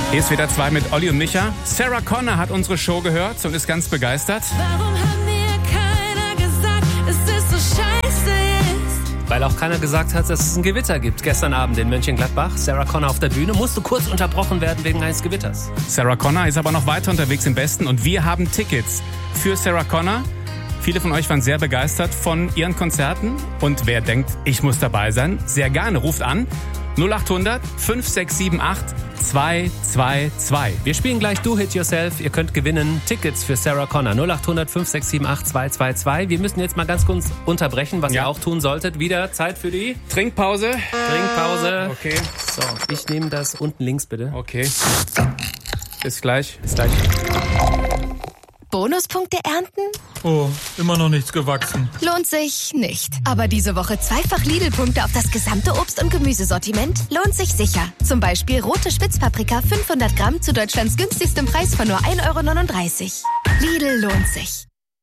Hier ist wieder 2 mit Olli und Micha. Sarah Connor hat unsere Show gehört und ist ganz begeistert. Warum hat mir keiner gesagt, dass es so scheiße ist? Weil auch keiner gesagt hat, dass es ein Gewitter gibt. Gestern Abend in Mönchengladbach, Sarah Connor auf der Bühne, musste kurz unterbrochen werden wegen eines Gewitters. Sarah Connor ist aber noch weiter unterwegs im Westen und wir haben Tickets für Sarah Connor. Viele von euch waren sehr begeistert von ihren Konzerten und wer denkt, ich muss dabei sein, sehr gerne, ruft an 0800 5678 222. Wir spielen gleich Do It Yourself. Ihr könnt gewinnen Tickets für Sarah Connor. 0800 5678 222. Wir müssen jetzt mal ganz kurz unterbrechen, was ihr auch tun solltet. Wieder Zeit für die Trinkpause. Okay. So, ich nehme das unten links bitte. Okay. Bis gleich. Bis gleich. Bonuspunkte ernten? Oh, immer noch nichts gewachsen. Lohnt sich nicht. Aber diese Woche zweifach Lidl-Punkte auf das gesamte Obst- und Gemüsesortiment lohnt sich sicher. Zum Beispiel rote Spitzpaprika 500 Gramm zu Deutschlands günstigstem Preis von nur 1,39 €. Lidl lohnt sich.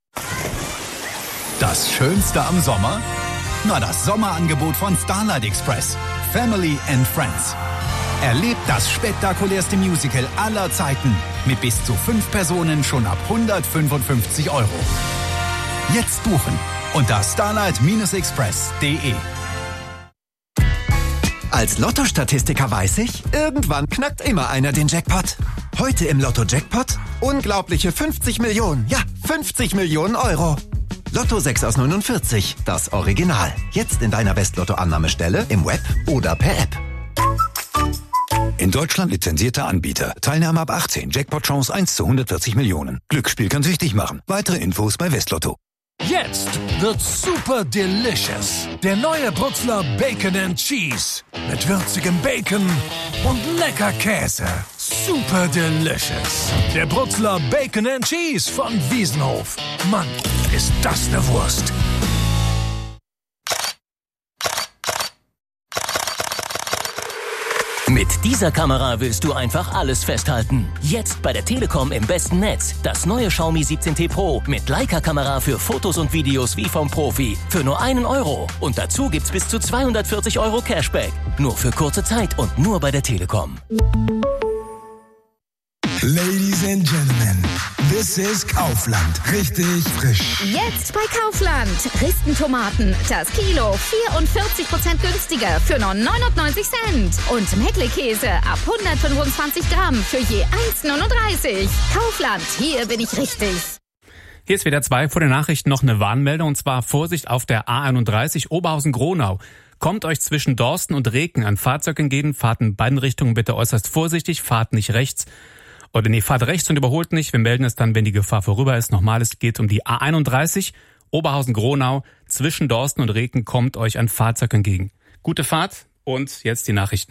Das Schönste am Sommer? Na, das Sommerangebot von Starlight Express. Family and Friends. Erlebt das spektakulärste Musical aller Zeiten mit bis zu 5 Personen schon ab 155 €. Jetzt buchen unter starlight-express.de. Als Lotto-Statistiker weiß ich, irgendwann knackt immer einer den Jackpot. Heute im Lotto-Jackpot unglaubliche 50 Millionen. Ja, 50 Millionen €. Lotto 6 aus 49, das Original. Jetzt in deiner West-Lotto-Annahmestelle, im Web oder per App. In Deutschland lizenzierter Anbieter. Teilnahme ab 18. Jackpot-Chance 1 zu 140 Millionen. Glücksspiel kann süchtig machen. Weitere Infos bei Westlotto. Jetzt wird super delicious. Der neue Brutzler Bacon and Cheese. Mit würzigem Bacon und lecker Käse. Super delicious. Der Brutzler Bacon and Cheese von Wiesenhof. Mann, ist das eine Wurst. Mit dieser Kamera willst du einfach alles festhalten. Jetzt bei der Telekom im besten Netz. Das neue Xiaomi 17T Pro mit Leica-Kamera für Fotos und Videos wie vom Profi. Für nur 1 €. Und dazu gibt's bis zu 240 € Cashback. Nur für kurze Zeit und nur bei der Telekom. Ladies and Gentlemen, this is Kaufland. Richtig frisch. Jetzt bei Kaufland. Ristentomaten. Das Kilo 44% günstiger für nur 99 Cent. Und Mettlekäse ab 125 Gramm für je 1,39. Kaufland, hier bin ich richtig. Hier ist wieder 2 vor den Nachrichten noch eine Warnmeldung und zwar Vorsicht auf der A31 Oberhausen-Gronau. Kommt euch zwischen Dorsten und Reken ein Fahrzeug entgegen, fahrt in beiden Richtungen bitte äußerst vorsichtig, fahrt nicht rechts. Oder nee, fahrt rechts und überholt nicht. Wir melden es dann, wenn die Gefahr vorüber ist. Nochmal, es geht um die A31 Oberhausen-Gronau. Zwischen Dorsten und Reken kommt euch ein Fahrzeug entgegen. Gute Fahrt und jetzt die Nachrichten.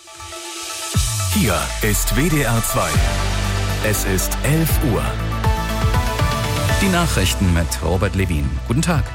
Hier ist WDR 2. Es ist 11 Uhr. Die Nachrichten mit Robert Levin. Guten Tag.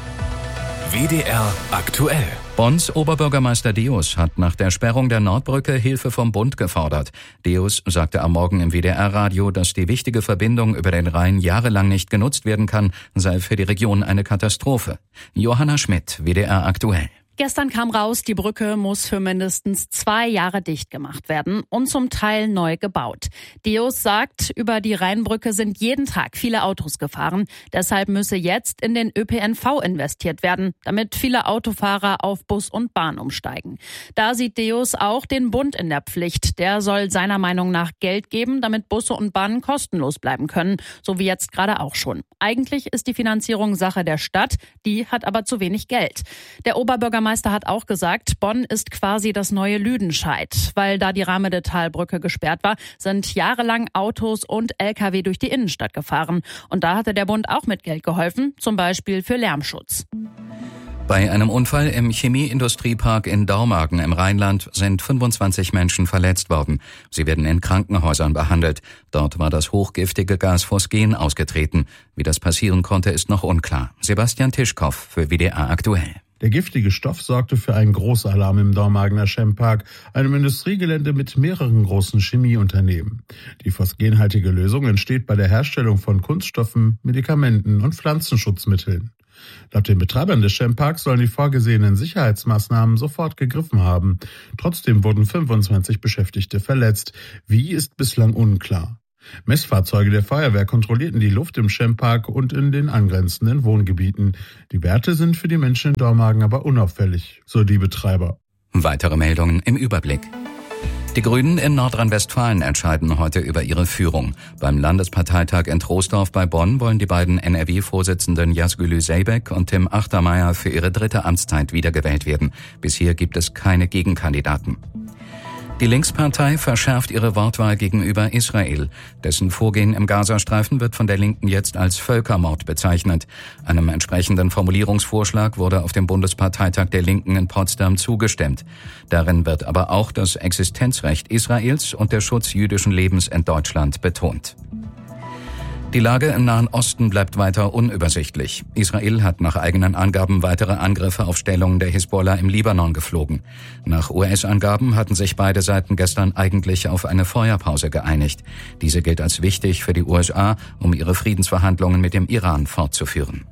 WDR aktuell. Bonns Oberbürgermeister Deus hat nach der Sperrung der Nordbrücke Hilfe vom Bund gefordert. Deus sagte am Morgen im WDR-Radio, dass die wichtige Verbindung über den Rhein jahrelang nicht genutzt werden kann, sei für die Region eine Katastrophe. Johanna Schmidt, WDR aktuell. Gestern kam raus, die Brücke muss für mindestens 2 Jahre dicht gemacht werden und zum Teil neu gebaut. Deus sagt, über die Rheinbrücke sind jeden Tag viele Autos gefahren. Deshalb müsse jetzt in den ÖPNV investiert werden, damit viele Autofahrer auf Bus und Bahn umsteigen. Da sieht Deus auch den Bund in der Pflicht. Der soll seiner Meinung nach Geld geben, damit Busse und Bahnen kostenlos bleiben können, so wie jetzt gerade auch schon. Eigentlich ist die Finanzierung Sache der Stadt, die hat aber zu wenig Geld. Der Oberbürgermeister hat auch gesagt, Bonn ist quasi das neue Lüdenscheid. Weil da die Ramede-Talbrücke gesperrt war, sind jahrelang Autos und LKW durch die Innenstadt gefahren. Und da hatte der Bund auch mit Geld geholfen, zum Beispiel für Lärmschutz. Bei einem Unfall im Chemieindustriepark in Dormagen im Rheinland sind 25 Menschen verletzt worden. Sie werden in Krankenhäusern behandelt. Dort war das hochgiftige Gas Phosgen ausgetreten. Wie das passieren konnte, ist noch unklar. Sebastian Tischkow für WDR aktuell. Der giftige Stoff sorgte für einen Großalarm im Dormagener Schemmpark, einem Industriegelände mit mehreren großen Chemieunternehmen. Die phosgenhaltige Lösung entsteht bei der Herstellung von Kunststoffen, Medikamenten und Pflanzenschutzmitteln. Laut den Betreibern des Champ-Parks sollen die vorgesehenen Sicherheitsmaßnahmen sofort gegriffen haben. Trotzdem wurden 25 Beschäftigte verletzt. Wie, ist bislang unklar. Messfahrzeuge der Feuerwehr kontrollierten die Luft im Champ-Park und in den angrenzenden Wohngebieten. Die Werte sind für die Menschen in Dormagen aber unauffällig, so die Betreiber. Weitere Meldungen im Überblick. Die Grünen in Nordrhein-Westfalen entscheiden heute über ihre Führung. Beim Landesparteitag in Troisdorf bei Bonn wollen die beiden NRW-Vorsitzenden Yazgülü Zeybek und Tim Achtermeier für ihre 3. Amtszeit wiedergewählt werden. Bisher gibt es keine Gegenkandidaten. Die Linkspartei verschärft ihre Wortwahl gegenüber Israel. Dessen Vorgehen im Gazastreifen wird von der Linken jetzt als Völkermord bezeichnet. Einem entsprechenden Formulierungsvorschlag wurde auf dem Bundesparteitag der Linken in Potsdam zugestimmt. Darin wird aber auch das Existenzrecht Israels und der Schutz jüdischen Lebens in Deutschland betont. Die Lage im Nahen Osten bleibt weiter unübersichtlich. Israel hat nach eigenen Angaben weitere Angriffe auf Stellungen der Hisbollah im Libanon geflogen. Nach US-Angaben hatten sich beide Seiten gestern eigentlich auf eine Feuerpause geeinigt. Diese gilt als wichtig für die USA, um ihre Friedensverhandlungen mit dem Iran fortzuführen.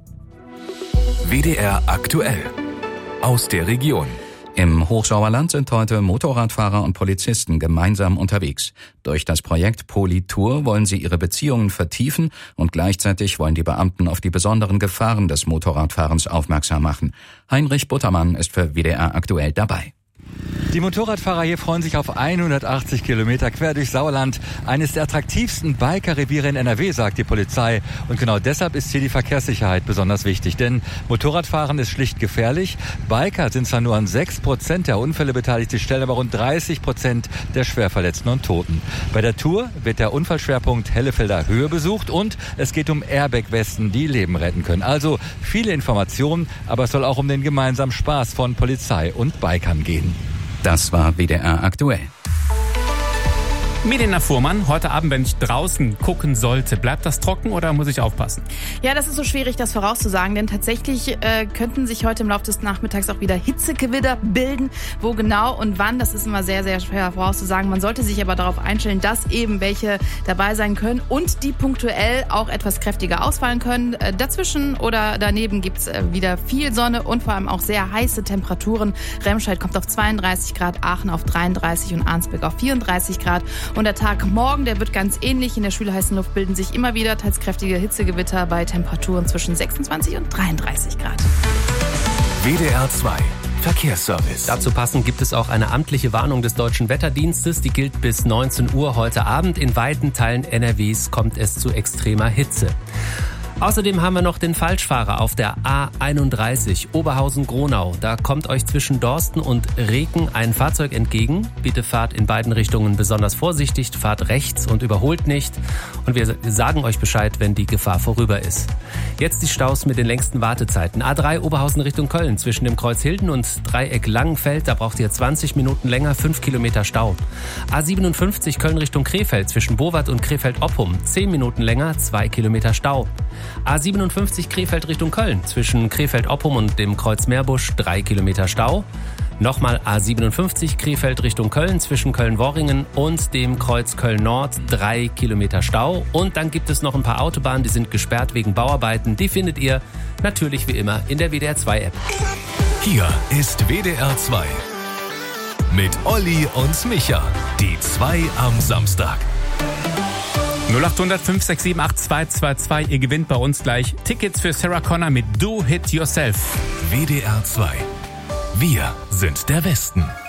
WDR aktuell. Aus der Region. Im Hochsauerland sind heute Motorradfahrer und Polizisten gemeinsam unterwegs. Durch das Projekt Politour wollen sie ihre Beziehungen vertiefen und gleichzeitig wollen die Beamten auf die besonderen Gefahren des Motorradfahrens aufmerksam machen. Heinrich Buttermann ist für WDR aktuell dabei. Die Motorradfahrer hier freuen sich auf 180 Kilometer quer durch Sauerland. Eines der attraktivsten Biker-Reviere in NRW, sagt die Polizei. Und genau deshalb ist hier die Verkehrssicherheit besonders wichtig. Denn Motorradfahren ist schlicht gefährlich. Biker sind zwar nur an 6% der Unfälle beteiligt, sie stellen aber rund 30% der Schwerverletzten und Toten. Bei der Tour wird der Unfallschwerpunkt Hellefelder Höhe besucht und es geht um Airbag-Westen, die Leben retten können. Also viele Informationen, aber es soll auch um den gemeinsamen Spaß von Polizei und Bikern gehen. Das war WDR aktuell. Milena Fuhrmann, heute Abend, wenn ich draußen gucken sollte, bleibt das trocken oder muss ich aufpassen? Ja, das ist so schwierig, das vorauszusagen, denn tatsächlich könnten sich heute im Laufe des Nachmittags auch wieder Hitzegewitter bilden. Wo genau und wann, das ist immer sehr, sehr schwer vorauszusagen. Man sollte sich aber darauf einstellen, dass eben welche dabei sein können und die punktuell auch etwas kräftiger ausfallen können. Dazwischen oder daneben gibt's wieder viel Sonne und vor allem auch sehr heiße Temperaturen. Remscheid kommt auf 32 Grad, Aachen auf 33 und Arnsberg auf 34 Grad. Und der Tag morgen, der wird ganz ähnlich. In der schwül-heißen Luft bilden sich immer wieder teils kräftige Hitzegewitter bei Temperaturen zwischen 26 und 33 Grad. WDR 2 Verkehrsservice. Dazu passend gibt es auch eine amtliche Warnung des Deutschen Wetterdienstes. Die gilt bis 19 Uhr heute Abend. In weiten Teilen NRWs kommt es zu extremer Hitze. Außerdem haben wir noch den Falschfahrer auf der A31 Oberhausen-Gronau. Da kommt euch zwischen Dorsten und Reken ein Fahrzeug entgegen. Bitte fahrt in beiden Richtungen besonders vorsichtig, fahrt rechts und überholt nicht. Und wir sagen euch Bescheid, wenn die Gefahr vorüber ist. Jetzt die Staus mit den längsten Wartezeiten. A3 Oberhausen Richtung Köln zwischen dem Kreuz Hilden und Dreieck Langenfeld. Da braucht ihr 20 Minuten länger, 5 Kilometer Stau. A57 Köln Richtung Krefeld zwischen Bowat und Krefeld-Oppum. 10 Minuten länger, 2 Kilometer Stau. A57 Krefeld Richtung Köln zwischen Krefeld-Oppum und dem Kreuz Meerbusch 3 Kilometer Stau. Nochmal A57 Krefeld Richtung Köln zwischen Köln-Worringen und dem Kreuz Köln-Nord 3 Kilometer Stau. Und dann gibt es noch ein paar Autobahnen, die sind gesperrt wegen Bauarbeiten. Die findet ihr natürlich wie immer in der WDR 2 App. Hier ist WDR 2 mit Olli und Micha. Die 2 am Samstag. 0800 567 8222. Ihr gewinnt bei uns gleich Tickets für Sarah Connor mit Do Hit Yourself. WDR 2. Wir sind der Westen.